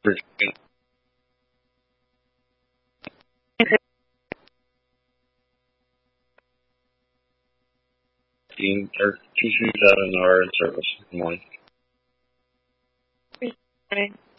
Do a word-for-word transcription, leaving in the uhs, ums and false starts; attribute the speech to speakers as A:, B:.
A: Team or two two seven are in service. Good morning.
B: Good morning.